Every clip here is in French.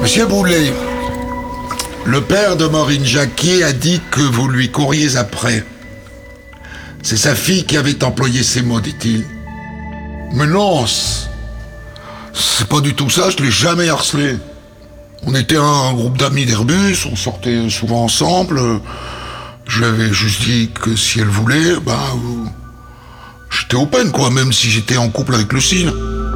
Monsieur Boulet, le père de Maureen Jacquier a dit que vous lui couriez après. C'est sa fille qui avait employé ces mots, dit-il. Mais non, c'est pas du tout ça, je l'ai jamais harcelé. On était un groupe d'amis d'Airbus, on sortait souvent ensemble. Je lui avais juste dit que si elle voulait, j'étais open, quoi, même si j'étais en couple avec Lucille.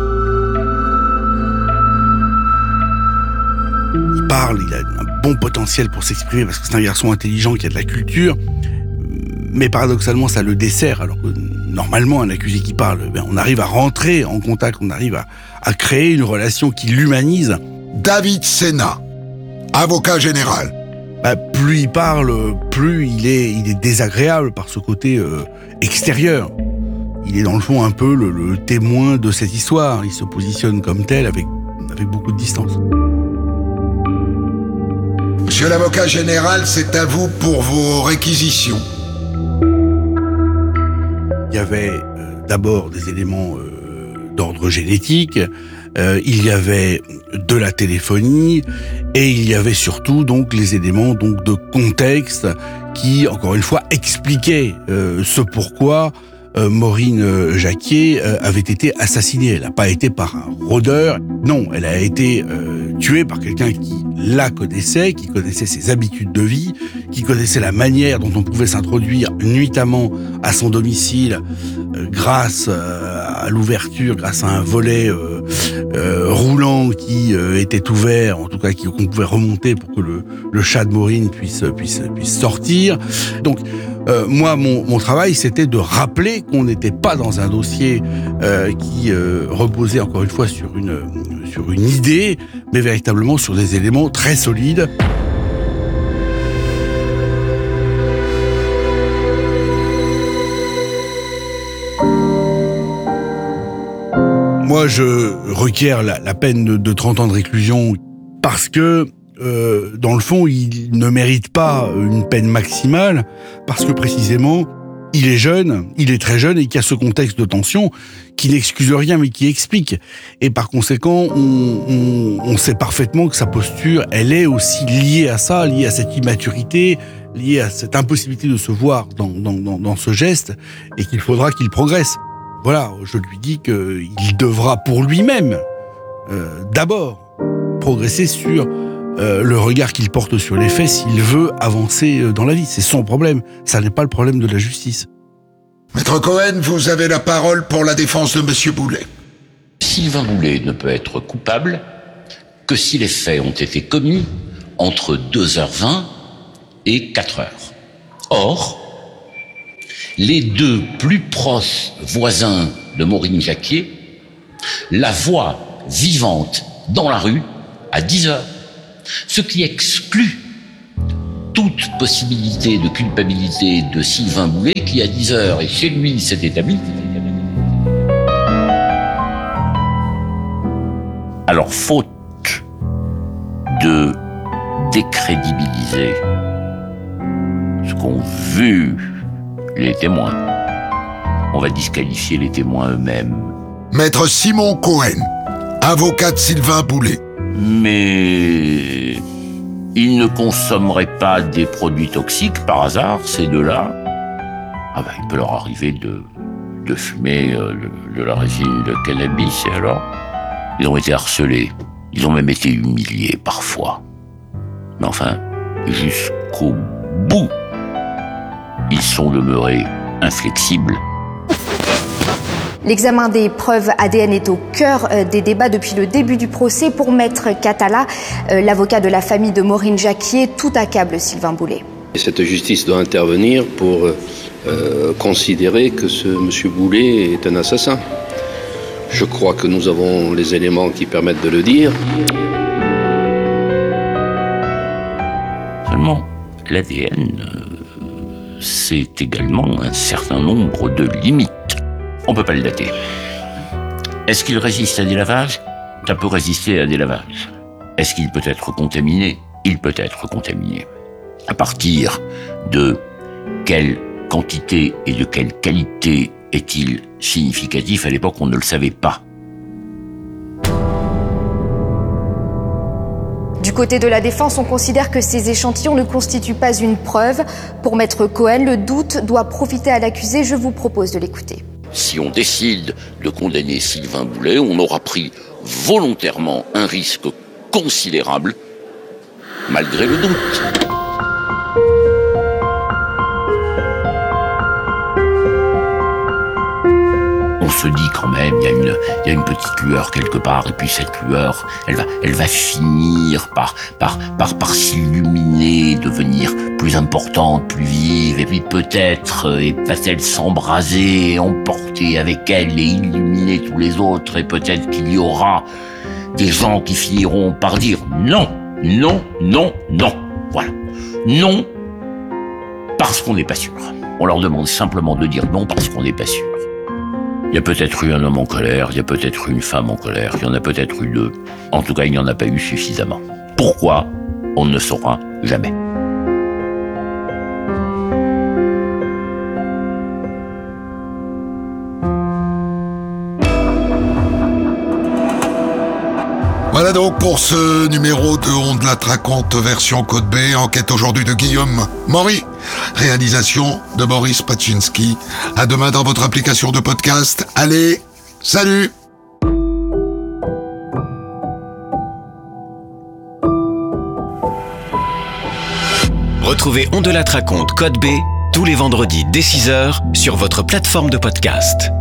Il parle, il a un bon potentiel pour s'exprimer parce que c'est un garçon intelligent qui a de la culture, mais paradoxalement ça le dessert, alors que normalement un accusé qui parle, on arrive à rentrer en contact, on arrive à créer une relation qui l'humanise. David Sénat, avocat général. Plus il parle, plus il est désagréable par ce côté extérieur. Il est dans le fond un peu le témoin de cette histoire, il se positionne comme tel avec beaucoup de distance. Monsieur l'avocat général, c'est à vous pour vos réquisitions. Il y avait d'abord des éléments d'ordre génétique, il y avait de la téléphonie et il y avait surtout donc les éléments donc de contexte qui, encore une fois, expliquaient ce pourquoi Maureen Jacquier avait été assassinée. Elle n'a pas été par un rôdeur, non, elle a été tuée par quelqu'un qui la connaissait, qui connaissait ses habitudes de vie, qui connaissait la manière dont on pouvait s'introduire nuitamment à son domicile grâce à l'ouverture, grâce à un volet roulant qui était ouvert, en tout cas qu'on pouvait remonter pour que le chat de Maureen puisse sortir. Donc moi, mon travail, c'était de rappeler qu'on n'était pas dans un dossier qui reposait encore une fois sur une idée, mais véritablement sur des éléments très solides. Moi, je requiers la peine de 30 ans de réclusion parce que dans le fond, il ne mérite pas une peine maximale parce que précisément, il est jeune, il est très jeune et qu'il y a ce contexte de tension qui n'excuse rien mais qui explique. Et par conséquent, on sait parfaitement que sa posture, elle est aussi liée à ça, liée à cette immaturité, liée à cette impossibilité de se voir dans ce geste et qu'il faudra qu'il progresse. Voilà, je lui dis qu'il devra pour lui-même, d'abord, progresser sur le regard qu'il porte sur les faits s'il veut avancer dans la vie. C'est son problème, ça n'est pas le problème de la justice. Maître Cohen, vous avez la parole pour la défense de Monsieur Boulet. Sylvain Boulet ne peut être coupable que si les faits ont été commis entre 2h20 et 4h. Or, les deux plus proches voisins de Maureen Jacquier la voient vivante dans la rue à 10h. Ce qui exclut toute possibilité de culpabilité de Sylvain Boulet qui à 10h et chez lui s'est établi. Alors, faute de décrédibiliser ce qu'ont vu les témoins, on va disqualifier les témoins eux-mêmes. Maître Simon Cohen, avocat de Sylvain Boulet. Mais ils ne consommeraient pas des produits toxiques par hasard, ces deux-là. Il peut leur arriver de fumer de la résine de cannabis, et alors ils ont été harcelés, ils ont même été humiliés parfois. Mais enfin, jusqu'au bout, ils sont demeurés inflexibles. L'examen des preuves ADN est au cœur des débats depuis le début du procès. Pour Maître Catala, l'avocat de la famille de Maureen Jacquier, tout accable Sylvain Boulet. Cette justice doit intervenir pour considérer que ce monsieur Boulet est un assassin. Je crois que nous avons les éléments qui permettent de le dire. Seulement, l'ADN, c'est également un certain nombre de limites. On ne peut pas le dater. Est-ce qu'il résiste à des lavages ? Ça peut résister à des lavages. Est-ce qu'il peut être contaminé ? Il peut être contaminé. À partir de quelle quantité et de quelle qualité est-il significatif ? À l'époque, on ne le savait pas. côté de la défense, on considère que ces échantillons ne constituent pas une preuve. Pour Maître Cohen, le doute doit profiter à l'accusé. Je vous propose de l'écouter. Si on décide de condamner Sylvain Boulet, on aura pris volontairement un risque considérable, malgré le doute. On se dit quand même, il y a une petite lueur quelque part, et puis cette lueur, elle va finir par s'illuminer, devenir plus importante, plus vive, et puis peut-être va-t-elle s'embraser, emporter avec elle et illuminer tous les autres, et peut-être qu'il y aura des gens qui finiront par dire non, non, non, non. Voilà. Non, parce qu'on n'est pas sûr. On leur demande simplement de dire non parce qu'on n'est pas sûr. Il y a peut-être eu un homme en colère, il y a peut-être eu une femme en colère, il y en a peut-être eu deux. En tout cas, il n'y en a pas eu suffisamment. Pourquoi ? On ne saura jamais. Voilà donc pour ce numéro de On de la Traconte version Code B, enquête aujourd'hui de Guillaume Maury, réalisation de Boris Paczynski. À demain dans votre application de podcast. Allez, salut! Retrouvez On de la Traconte Code B tous les vendredis dès 6h sur votre plateforme de podcast.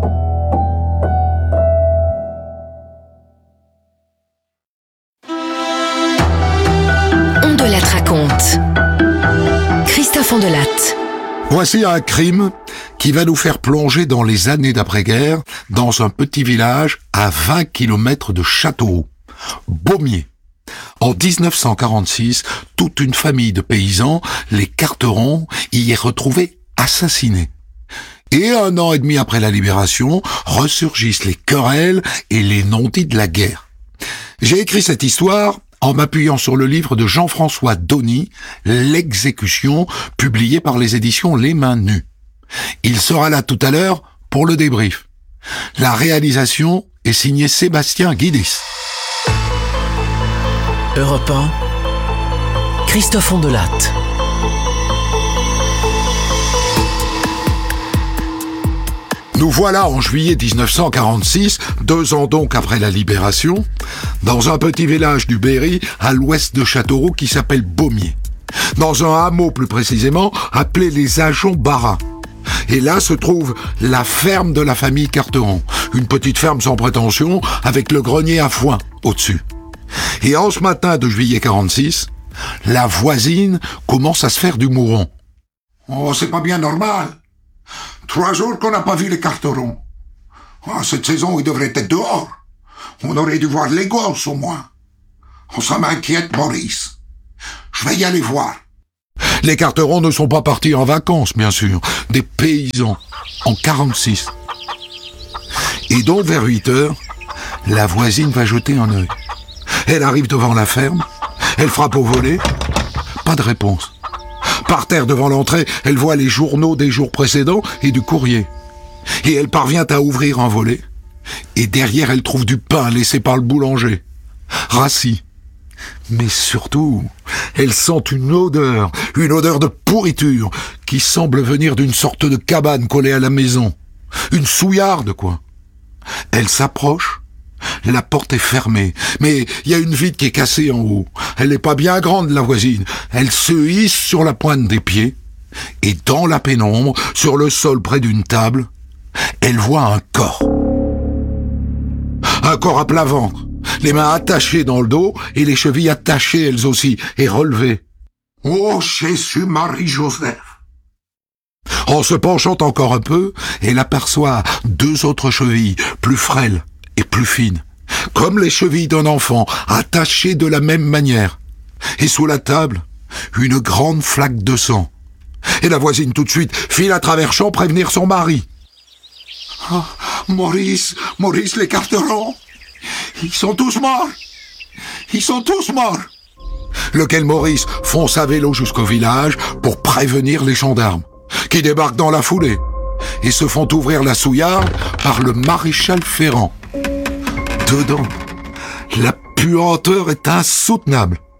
On de la Traconte. Christophe Ondelatte. Voici un crime qui va nous faire plonger dans les années d'après-guerre dans un petit village à 20 km de Châteauroux, Beaumier. En 1946, toute une famille de paysans, les Carterons, y est retrouvée assassinée. Et 1 an et demi après la libération, ressurgissent les querelles et les non-dits de la guerre. J'ai écrit cette histoire en m'appuyant sur le livre de Jean-François Donny, L'exécution, publié par les éditions Les Mains Nues. Il sera là tout à l'heure pour le débrief. La réalisation est signée Sébastien Guidis. Europe 1, Christophe Ondelatte. Nous voilà en juillet 1946, 2 ans donc après la libération, dans un petit village du Berry, à l'ouest de Châteauroux, qui s'appelle Beaumier. Dans un hameau plus précisément, appelé les Ajoncs-Barras. Et là se trouve la ferme de la famille Carteron, une petite ferme sans prétention, avec le grenier à foin au-dessus. Et en ce matin de juillet 46, la voisine commence à se faire du mouron. Oh, c'est pas bien normal. 3 jours qu'on n'a pas vu les Carterons. Oh, cette saison, ils devraient être dehors. On aurait dû voir les gosses au moins. Oh, ça m'inquiète, Maurice. Je vais y aller voir. Les Carterons ne sont pas partis en vacances, bien sûr. Des paysans, en 46. Et donc, vers 8 heures, la voisine va jeter un œil. Elle arrive devant la ferme, elle frappe au volet, pas de réponse. Par terre devant l'entrée, elle voit les journaux des jours précédents et du courrier. Et elle parvient à ouvrir un volet. Et derrière, elle trouve du pain laissé par le boulanger. Rassis. Mais surtout, elle sent une odeur de pourriture, qui semble venir d'une sorte de cabane collée à la maison. Une souillarde, quoi. Elle s'approche. La porte est fermée, mais il y a une vitre qui est cassée en haut. Elle n'est pas bien grande, la voisine. Elle se hisse sur la pointe des pieds, et dans la pénombre, sur le sol près d'une table, elle voit un corps. Un corps à plat ventre, les mains attachées dans le dos, et les chevilles attachées elles aussi, et relevées. Oh, Jésus, Marie, Joseph! En se penchant encore un peu, elle aperçoit 2 autres chevilles, plus frêles et plus fines, comme les chevilles d'un enfant, attachées de la même manière. Et sous la table, une grande flaque de sang. Et la voisine tout de suite file à travers champs prévenir son mari. Oh, Maurice, les Carterons, ils sont tous morts. Ils sont tous morts. Lequel Maurice fonce à vélo jusqu'au village pour prévenir les gendarmes, qui débarquent dans la foulée et se font ouvrir la souillarde par le maréchal Ferrand. Dedans, la puanteur est insoutenable.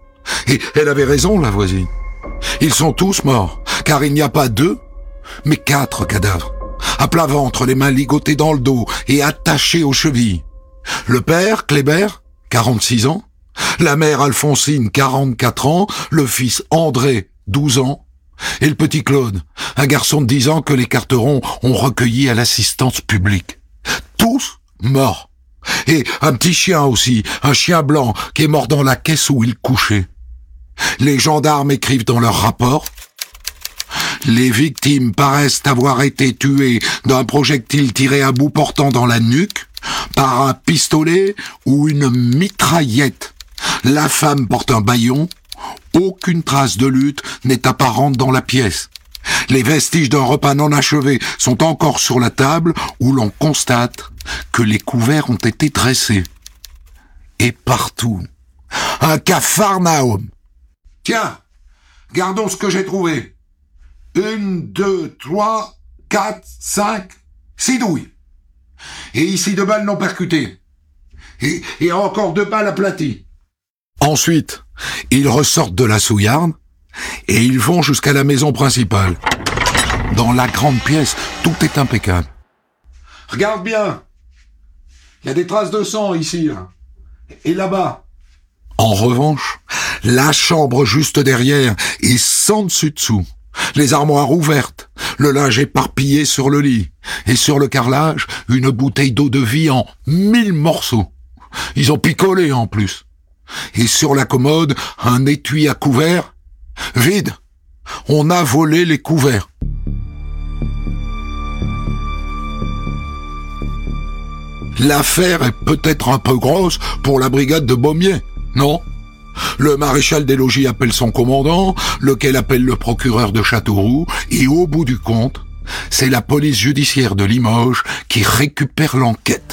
Et elle avait raison, la voisine. Ils sont tous morts, car il n'y a pas 2, mais 4 cadavres, à plat ventre, les mains ligotées dans le dos et attachées aux chevilles. Le père, Kléber, 46 ans, la mère Alphonsine, 44 ans, le fils André, 12 ans, et le petit Claude, un garçon de 10 ans que les Carteron ont recueilli à l'assistance publique. Tous morts. Et un petit chien aussi, un chien blanc qui est mort dans la caisse où il couchait. Les gendarmes écrivent dans leur rapport: les victimes paraissent avoir été tuées d'un projectile tiré à bout portant dans la nuque, par un pistolet ou une mitraillette. La femme porte un bâillon. Aucune trace de lutte n'est apparente dans la pièce. Les vestiges d'un repas non achevé sont encore sur la table où l'on constate que les couverts ont été dressés. Et partout, un capharnaüm. Tiens, gardons ce que j'ai trouvé. 1, 2, 3, 4, 5, 6 douilles. Et ici 2 balles non percutées. Et encore 2 balles aplaties. Ensuite, ils ressortent de la souillarde et ils vont jusqu'à la maison principale. Dans la grande pièce, tout est impeccable. Regarde bien. Il y a des traces de sang ici, là. Et là-bas. En revanche, la chambre juste derrière est sans dessus-dessous. Les armoires ouvertes, le linge éparpillé sur le lit, et sur le carrelage, une bouteille d'eau de vie en 1000 morceaux. Ils ont picolé en plus. Et sur la commode, un étui à couverts, vide. On a volé les couverts. L'affaire est peut-être un peu grosse pour la brigade de Baumier, non? Le maréchal des logis appelle son commandant, lequel appelle le procureur de Châteauroux, et au bout du compte, c'est la police judiciaire de Limoges qui récupère l'enquête.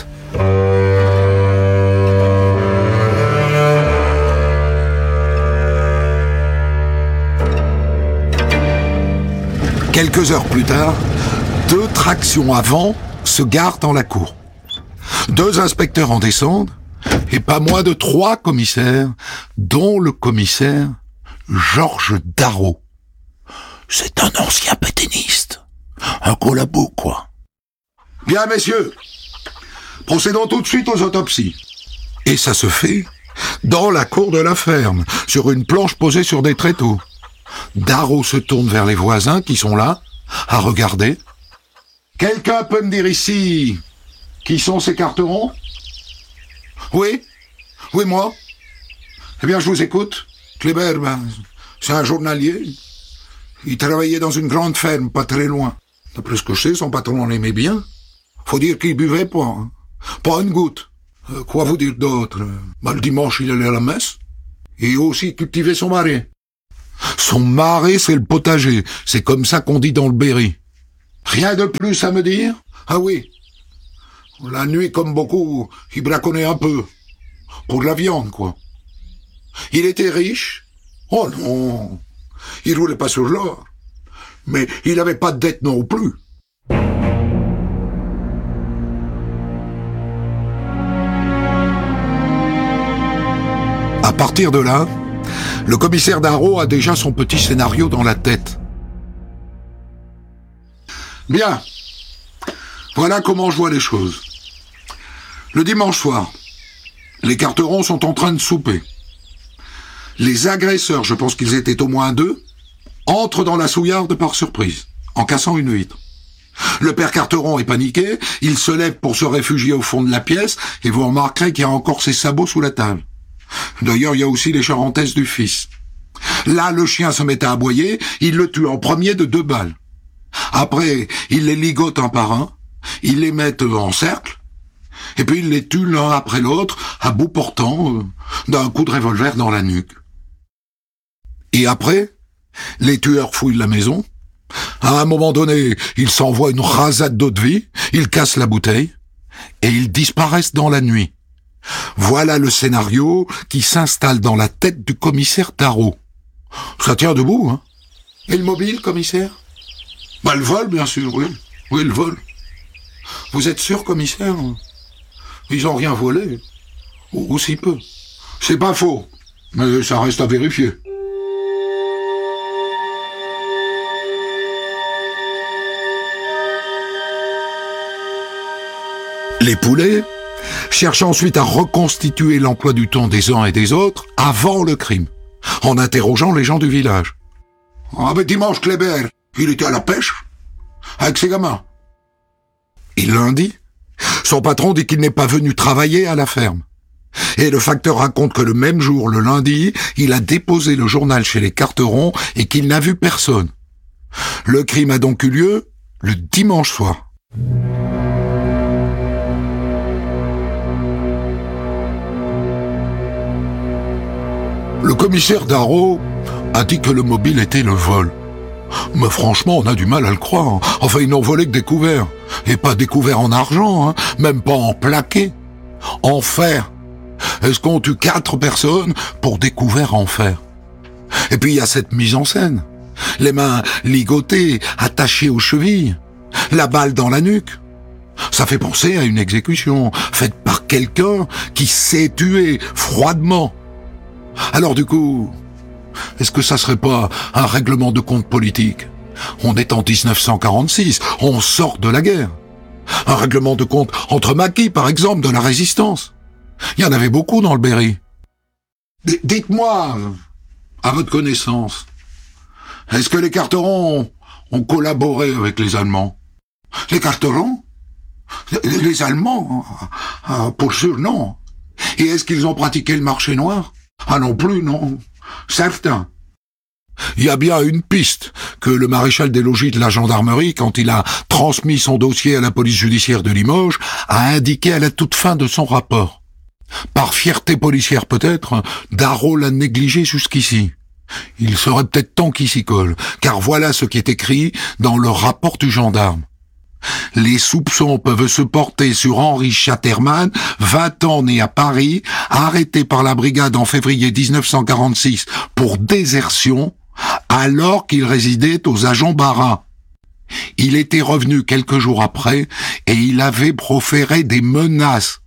Quelques heures plus tard, 2 tractions avant se garent dans la cour. 2 inspecteurs en descendent, et pas moins de 3 commissaires, dont le commissaire Georges Darrot. C'est un ancien pétainiste, un collabo, quoi. Bien, messieurs, procédons tout de suite aux autopsies. Et ça se fait dans la cour de la ferme, sur une planche posée sur des tréteaux. Darrot se tourne vers les voisins qui sont là, à regarder. Quelqu'un peut me dire ici qui sont ces Carteron? Oui, moi. Eh bien, je vous écoute. Kléber, c'est un journalier. Il travaillait dans une grande ferme, pas très loin. D'après ce que je sais, son patron l'aimait bien. Faut dire qu'il buvait pas, hein. Pas une goutte. Quoi vous dire d'autre? Le dimanche, il allait à la messe. Et aussi cultivait son marais. Son marais, c'est le potager. C'est comme ça qu'on dit dans le Berry. Rien de plus à me dire? Ah oui. La nuit, comme beaucoup, il braconnait un peu. Pour de la viande, quoi. Il était riche? Oh non. Il roulait pas sur l'or. Mais il avait pas de dette non plus. À partir de là, le commissaire Darrot a déjà son petit scénario dans la tête. Bien. Voilà comment je vois les choses. Le dimanche soir, les Carteron sont en train de souper. Les agresseurs, je pense qu'ils étaient au moins 2, entrent dans la souillarde par surprise, en cassant une vitre. Le père Carteron est paniqué, il se lève pour se réfugier au fond de la pièce, et vous remarquerez qu'il y a encore ses sabots sous la table. D'ailleurs, il y a aussi les charentaises du fils. Là, le chien se met à aboyer, il le tue en premier de 2 balles. Après, il les ligote un par un, il les met en cercle, et puis il les tue l'un après l'autre, à bout portant, d'un coup de revolver dans la nuque. Et après, les tueurs fouillent la maison. À un moment donné, ils s'envoient une rasade d'eau de vie, ils cassent la bouteille, et ils disparaissent dans la nuit. Voilà le scénario qui s'installe dans la tête du commissaire Darrot. Ça tient debout, hein. Et le mobile, commissaire? Le vol, bien sûr, oui. Oui, le vol. Vous êtes sûr, commissaire? Ils ont rien volé. Ou si peu. C'est pas faux, mais ça reste à vérifier. Les poulets cherchent ensuite à reconstituer l'emploi du temps des uns et des autres avant le crime, en interrogeant les gens du village. « Ah ben dimanche, Kléber, il était à la pêche, avec ses gamins. » Et lundi, son patron dit qu'il n'est pas venu travailler à la ferme. Et le facteur raconte que le même jour, le lundi, il a déposé le journal chez les Carteron et qu'il n'a vu personne. Le crime a donc eu lieu le dimanche soir. Le commissaire Darro a dit que le mobile était le vol. Mais franchement, on a du mal à le croire. Enfin, ils n'ont volé que des couverts. Et pas des couverts en argent, même pas en plaqué. En fer. Est-ce qu'on tue 4 personnes pour des couverts en fer? Et puis il y a cette mise en scène. Les mains ligotées, attachées aux chevilles. La balle dans la nuque. Ça fait penser à une exécution faite par quelqu'un qui sait tuer froidement. Alors du coup, est-ce que ça serait pas un règlement de compte politique? On est en 1946, on sort de la guerre. Un règlement de compte entre maquis, par exemple, de la résistance. Il y en avait beaucoup dans le Berry. Dites-moi, à votre connaissance, est-ce que les Carterons ont collaboré avec les Allemands? Les Carterons? Les Allemands? Pour sûr, non. Et est-ce qu'ils ont pratiqué le marché noir? Ah non plus, non. Certains. Il y a bien une piste que le maréchal des logis de la gendarmerie, quand il a transmis son dossier à la police judiciaire de Limoges, a indiqué à la toute fin de son rapport. Par fierté policière peut-être, Darro l'a négligé jusqu'ici. Il serait peut-être temps qu'il s'y colle, car voilà ce qui est écrit dans le rapport du gendarme. Les soupçons peuvent se porter sur Henri Chatterman, 20 ans né à Paris, arrêté par la brigade en février 1946 pour désertion, alors qu'il résidait aux Agents Barras. Il était revenu quelques jours après et il avait proféré des menaces.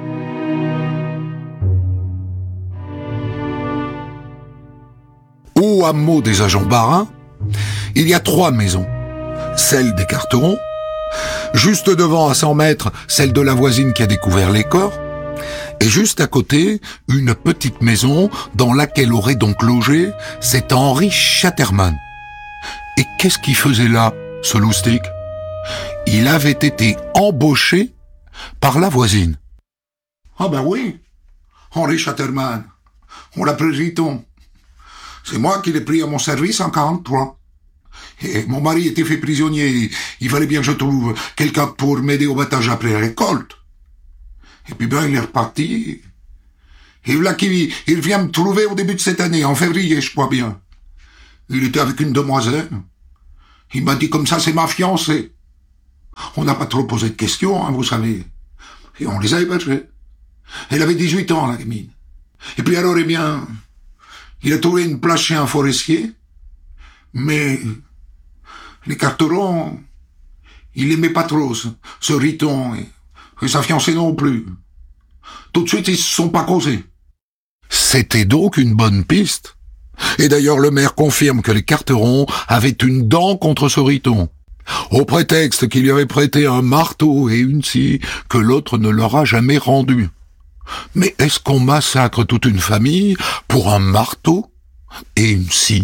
Au hameau des Agents Barras, il y a 3 maisons. Celle des Carterons, juste devant à 100 mètres, celle de la voisine qui a découvert les corps, et juste à côté, une petite maison dans laquelle aurait donc logé cet Henri Chatterman. Et qu'est-ce qu'il faisait là, ce loustic? Il avait été embauché par la voisine. Ah ben oui, Henri Chatterman, on l'appelait Riton. C'est moi qui l'ai pris à mon service en 43. Et mon mari était fait prisonnier, il fallait bien que je trouve quelqu'un pour m'aider au battage après la récolte. Et puis ben, il est reparti. Et voilà qu'il vient me trouver au début de cette année, en février, je crois bien. Il était avec une demoiselle. Il m'a dit comme ça, c'est ma fiancée. On n'a pas trop posé de questions, vous savez. Et on les a hébergés. Elle avait 18 ans, la gamine. Et puis alors, eh bien, il a trouvé une place chez un forestier, mais les Carterons, il l'aimait pas trop, ce Riton, et sa fiancée non plus. Tout de suite, ils se sont pas causés. C'était donc une bonne piste. Et d'ailleurs, le maire confirme que les Carterons avaient une dent contre ce Riton, au prétexte qu'il lui avait prêté un marteau et une scie que l'autre ne leur a jamais rendu. Mais est-ce qu'on massacre toute une famille pour un marteau et une scie?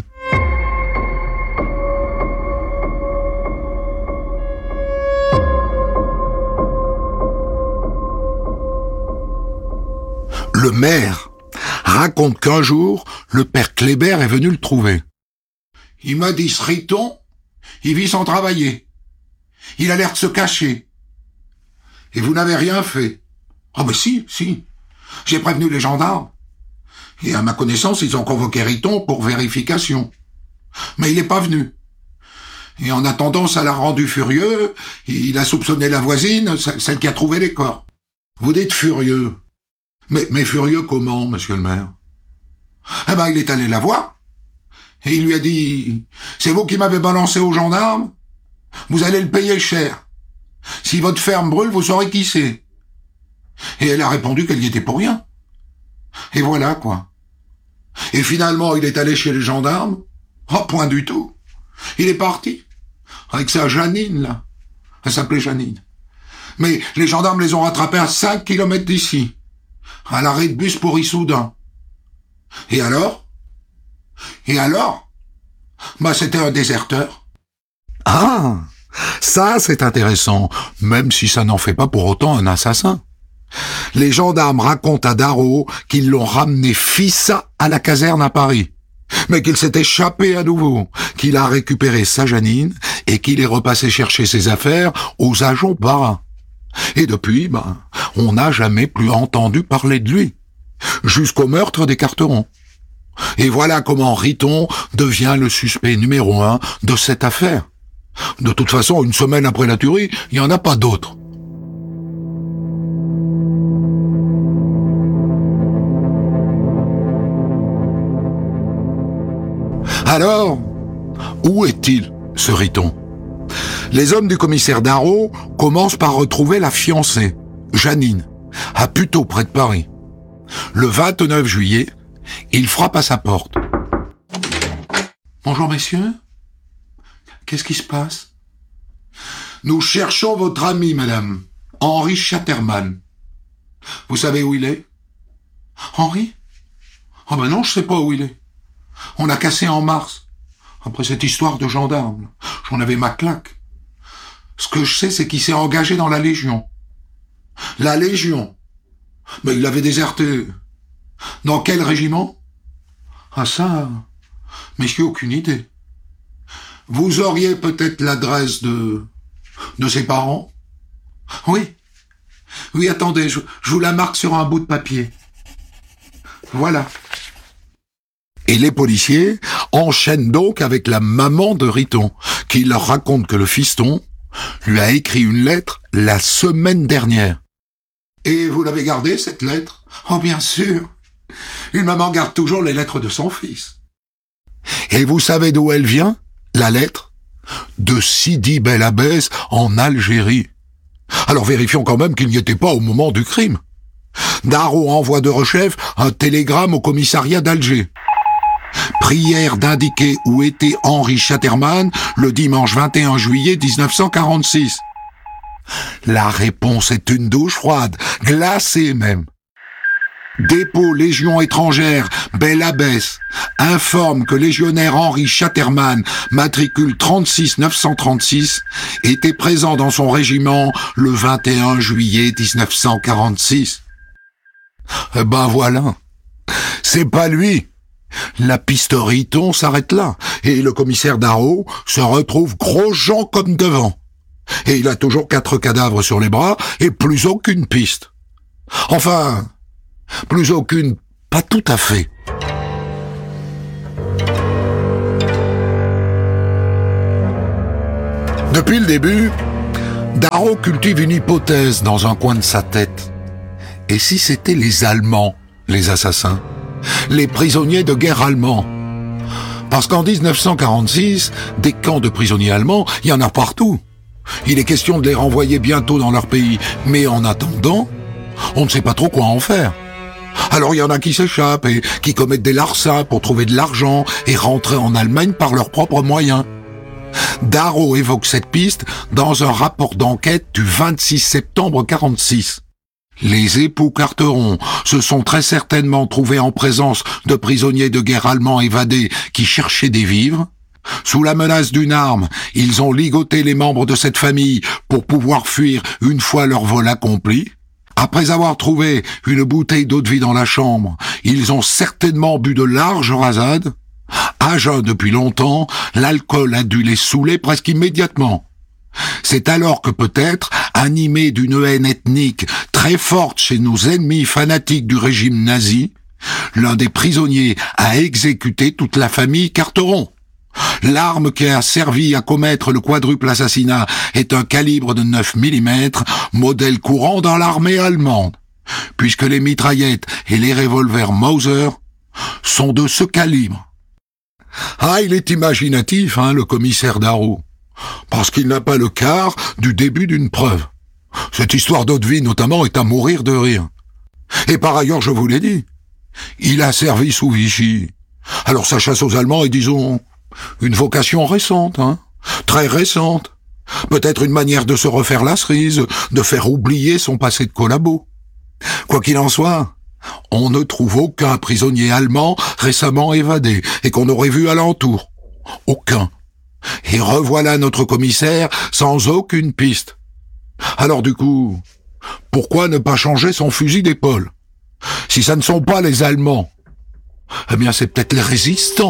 Le maire raconte qu'un jour, le père Kléber est venu le trouver. Il m'a dit, ce Riton, il vit sans travailler. Il a l'air de se cacher. Et vous n'avez rien fait. Ah ben si. J'ai prévenu les gendarmes. Et à ma connaissance, ils ont convoqué Riton pour vérification. Mais il n'est pas venu. Et en attendant, ça l'a rendu furieux. Il a soupçonné la voisine, celle qui a trouvé les corps. Vous dites furieux. Mais furieux comment, monsieur le maire? Eh ben, il est allé la voir. Et il lui a dit, c'est vous qui m'avez balancé aux gendarmes? Vous allez le payer cher. Si votre ferme brûle, vous saurez qui c'est. Et elle a répondu qu'elle y était pour rien. Et voilà, quoi. Et finalement, il est allé chez les gendarmes. Oh, point du tout. Il est parti. Avec sa Janine, là. Elle s'appelait Janine. Mais les gendarmes les ont rattrapés à 5 kilomètres d'ici, à l'arrêt de bus pour Issoudun. Et alors? C'était un déserteur. Ah, ça c'est intéressant, même si ça n'en fait pas pour autant un assassin. Les gendarmes racontent à Darro qu'ils l'ont ramené fissa à la caserne à Paris, mais qu'il s'est échappé à nouveau, qu'il a récupéré sa Janine et qu'il est repassé chercher ses affaires aux agents Barin. Et depuis, on n'a jamais plus entendu parler de lui, jusqu'au meurtre des Carteron. Et voilà comment Riton devient le suspect numéro 1 de cette affaire. De toute façon, une semaine après la tuerie, il n'y en a pas d'autre. Alors, où est-il, ce Riton? Les hommes du commissaire Darro commencent par retrouver la fiancée, Janine, à Puteaux, près de Paris. Le 29 juillet, il frappe à sa porte. « Bonjour, messieurs. Qu'est-ce qui se passe ?»« Nous cherchons votre ami, madame, Henri Chatterman. Vous savez où il est ?»« Henri ? Oh non, je sais pas où il est. On a cassé en mars, après cette histoire de gendarme. J'en avais ma claque. Ce que je sais, c'est qu'il s'est engagé dans la Légion. La Légion. Mais il avait déserté. Dans quel régiment? Ah ça, messieurs, aucune idée. Vous auriez peut-être l'adresse de ses parents? Oui, attendez, je vous la marque sur un bout de papier. Voilà. Et les policiers enchaînent donc avec la maman de Riton, qui leur raconte que le fiston lui a écrit une lettre la semaine dernière. Et vous l'avez gardée, cette lettre? Oh, bien sûr. Une maman garde toujours les lettres de son fils. Et vous savez d'où elle vient, la lettre? De Sidi Bel Abbès, en Algérie. Alors vérifions quand même qu'il n'y était pas au moment du crime. Darro envoie de rechef un télégramme au commissariat d'Alger. Prière d'indiquer où était Henri Chatterman le dimanche 21 juillet 1946. La réponse est une douche froide, glacée même. Dépôt Légion étrangère, Bel Abbès, informe que légionnaire Henri Chatterman, matricule 36 936, était présent dans son régiment le 21 juillet 1946. Voilà. C'est pas lui. La piste Riton s'arrête là, et le commissaire Darro se retrouve gros Jean comme devant. Et il a toujours 4 cadavres sur les bras, et plus aucune piste. Enfin, plus aucune, pas tout à fait. Depuis le début, Darro cultive une hypothèse dans un coin de sa tête. Et si c'était les Allemands, les assassins? Les prisonniers de guerre allemands. Parce qu'en 1946, des camps de prisonniers allemands, il y en a partout. Il est question de les renvoyer bientôt dans leur pays. Mais en attendant, on ne sait pas trop quoi en faire. Alors il y en a qui s'échappent et qui commettent des larcins pour trouver de l'argent et rentrer en Allemagne par leurs propres moyens. Darro évoque cette piste dans un rapport d'enquête du 26 septembre 1946. Les époux Carteron se sont très certainement trouvés en présence de prisonniers de guerre allemands évadés qui cherchaient des vivres. Sous la menace d'une arme, ils ont ligoté les membres de cette famille pour pouvoir fuir une fois leur vol accompli. Après avoir trouvé une bouteille d'eau-de-vie dans la chambre, ils ont certainement bu de larges rasades. À jeun depuis longtemps, l'alcool a dû les saouler presque immédiatement. C'est alors que peut-être, animés d'une haine ethnique très forte chez nos ennemis fanatiques du régime nazi, l'un des prisonniers a exécuté toute la famille Carteron. L'arme qui a servi à commettre le quadruple assassinat est un calibre de 9 mm, modèle courant dans l'armée allemande, puisque les mitraillettes et les revolvers Mauser sont de ce calibre. Ah, il est imaginatif, le commissaire Darro, parce qu'il n'a pas le quart du début d'une preuve. Cette histoire d'eau-de-vie, notamment, est à mourir de rire. Et par ailleurs, je vous l'ai dit, il a servi sous Vichy. Alors sa chasse aux Allemands est, disons, une vocation récente, très récente. Peut-être une manière de se refaire la cerise, de faire oublier son passé de collabo. Quoi qu'il en soit, on ne trouve aucun prisonnier allemand récemment évadé et qu'on aurait vu alentour. Aucun. Et revoilà notre commissaire sans aucune piste. Alors du coup, pourquoi ne pas changer son fusil d'épaule? Si ça ne sont pas les Allemands, eh bien c'est peut-être les résistants.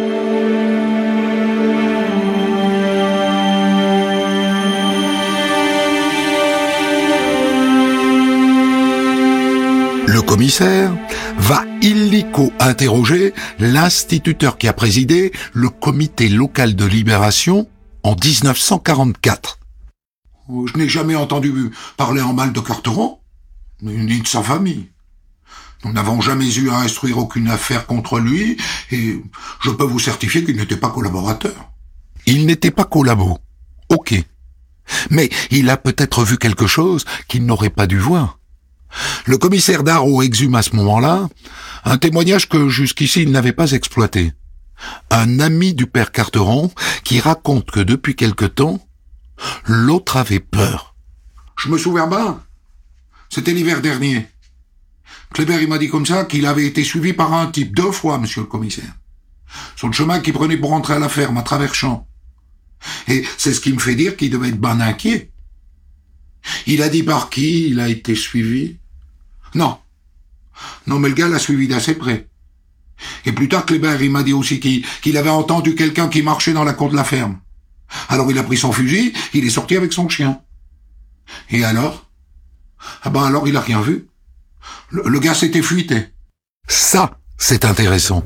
Le commissaire va illico interroger l'instituteur qui a présidé le comité local de libération en 1944. Je n'ai jamais entendu parler en mal de Carteron, ni de sa famille. Nous n'avons jamais eu à instruire aucune affaire contre lui, et je peux vous certifier qu'il n'était pas collaborateur. Il n'était pas collabo, ok. Mais il a peut-être vu quelque chose qu'il n'aurait pas dû voir. Le commissaire Darro exhume à ce moment-là un témoignage que jusqu'ici il n'avait pas exploité. Un ami du père Carteron qui raconte que depuis quelque temps, l'autre avait peur. Je me souviens bien, c'était l'hiver dernier. Kléber, il m'a dit comme ça qu'il avait été suivi par un type 2 fois, monsieur le commissaire. Sur le chemin qu'il prenait pour rentrer à la ferme, à travers champs. Et c'est ce qui me fait dire qu'il devait être ben inquiet. Il a dit par qui il a été suivi? Non, mais le gars l'a suivi d'assez près. Et plus tard, Kléber, il m'a dit aussi qu'il avait entendu quelqu'un qui marchait dans la cour de la ferme. Alors il a pris son fusil, il est sorti avec son chien. Et alors? Alors il a rien vu. Le gars s'était fuité. Ça, c'est intéressant.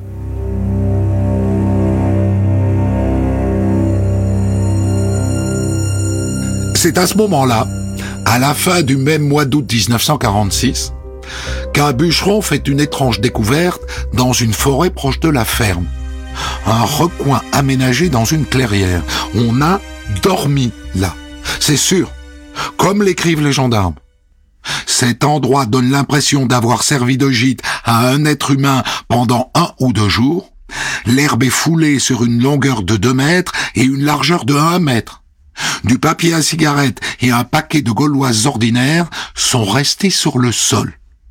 C'est à ce moment-là, à la fin du même mois d'août 1946, qu'un bûcheron fait une étrange découverte dans une forêt proche de la ferme. Un recoin aménagé dans une clairière. On a dormi là, c'est sûr, comme l'écrivent les gendarmes. Cet endroit donne l'impression d'avoir servi de gîte à un être humain pendant 1 ou 2 jours. L'herbe est foulée sur une longueur de 2 mètres et une largeur de 1 mètre. Du papier à cigarette et un paquet de gauloises ordinaires sont restés sur le sol.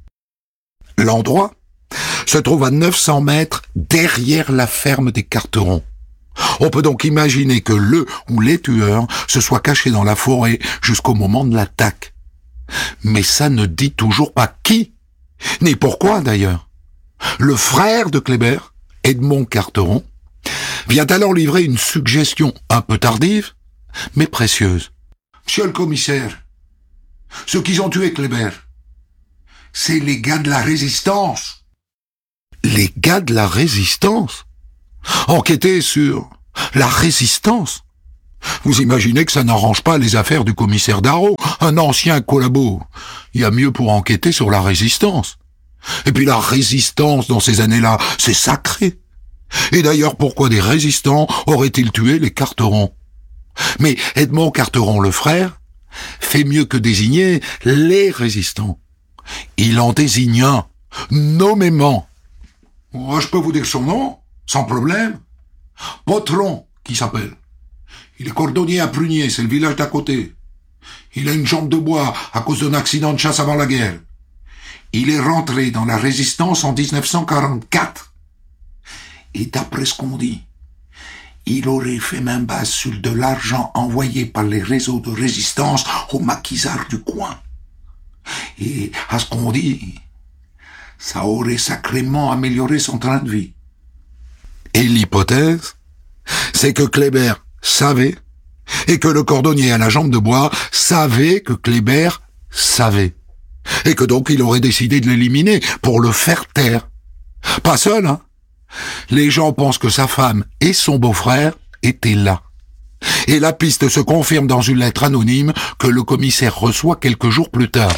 L'endroit se trouve à 900 mètres derrière la ferme des Carterons. On peut donc imaginer que le ou les tueurs se soient cachés dans la forêt jusqu'au moment de l'attaque. Mais ça ne dit toujours pas qui, ni pourquoi d'ailleurs. Le frère de Kléber, Edmond Carteron, vient alors livrer une suggestion un peu tardive, mais précieuse. Monsieur le commissaire, ceux qui ont tué Kléber, c'est les gars de la résistance. Les gars de la résistance? Enquêter sur la résistance? Vous imaginez que ça n'arrange pas les affaires du commissaire Darro, un ancien collabo. Il y a mieux pour enquêter sur la résistance. Et puis la résistance dans ces années-là, c'est sacré. Et d'ailleurs, pourquoi des résistants auraient-ils tué les Carterons? Mais Edmond Carteron, le frère, fait mieux que désigner les résistants. Il en désigne un, nommément. Oh, je peux vous dire son nom, sans problème. Potron, qui s'appelle. Il est cordonnier à Prunier, c'est le village d'à côté. Il a une jambe de bois à cause d'un accident de chasse avant la guerre. Il est rentré dans la résistance en 1944. Et d'après ce qu'on dit, il aurait fait main basse sur de l'argent envoyé par les réseaux de résistance aux maquisards du coin. Et à ce qu'on dit, ça aurait sacrément amélioré son train de vie. Et l'hypothèse, c'est que Kléber savait, et que le cordonnier à la jambe de bois savait que Kléber savait, et que donc il aurait décidé de l'éliminer pour le faire taire. Pas seul, hein. Les gens pensent que sa femme et son beau-frère étaient là. Et la piste se confirme dans une lettre anonyme que le commissaire reçoit quelques jours plus tard.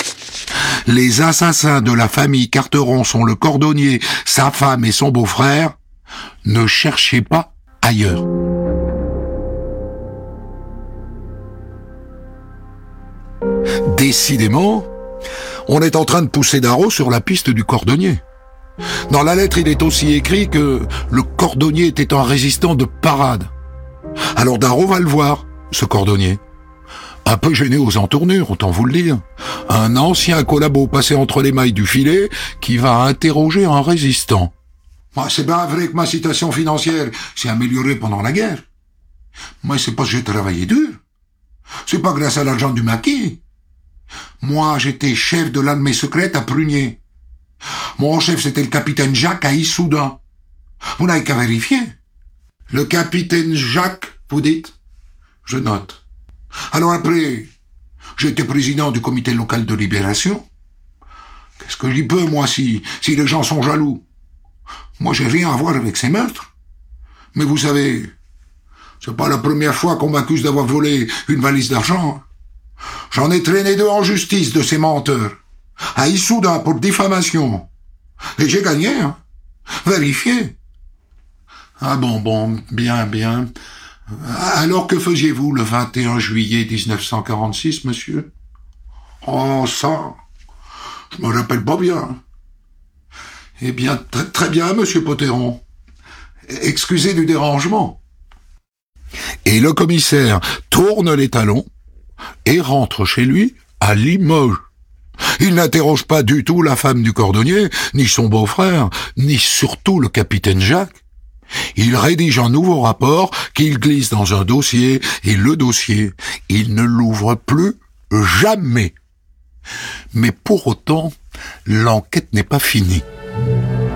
Les assassins de la famille Carteron sont le cordonnier, sa femme et son beau-frère. Ne cherchez pas ailleurs. Décidément, on est en train de pousser Darro sur la piste du cordonnier. Dans la lettre, il est aussi écrit que le cordonnier était un résistant de parade. Alors Darro va le voir, ce cordonnier. Un peu gêné aux entournures, autant vous le dire. Un ancien collabo passé entre les mailles du filet qui va interroger un résistant. C'est bien vrai que ma situation financière s'est améliorée pendant la guerre. Mais c'est parce que j'ai travaillé dur. C'est pas grâce à l'argent du maquis. Moi, j'étais chef de l'armée secrète à Prunier. Mon chef, c'était le capitaine Jacques à Issoudun. Vous n'avez qu'à vérifier. Le capitaine Jacques, vous dites? Je note. Alors après, j'étais président du comité local de libération. Qu'est-ce que j'y peux, moi, si les gens sont jaloux? Moi, j'ai rien à voir avec ces meurtres. Mais vous savez, c'est pas la première fois qu'on m'accuse d'avoir volé une valise d'argent. J'en ai traîné 2 en justice de ces menteurs. À Issoudun pour diffamation. Et j'ai gagné, hein. Vérifiez. Ah bon, bien. Alors que faisiez-vous le 21 juillet 1946, monsieur? Oh, ça, je me rappelle pas bien. Eh bien, très bien, monsieur Potéron. Excusez du dérangement. Et le commissaire tourne les talons et rentre chez lui à Limoges. Il n'interroge pas du tout la femme du cordonnier, ni son beau-frère, ni surtout le capitaine Jacques. Il rédige un nouveau rapport qu'il glisse dans un dossier, et le dossier, il ne l'ouvre plus jamais. Mais pour autant, l'enquête n'est pas finie.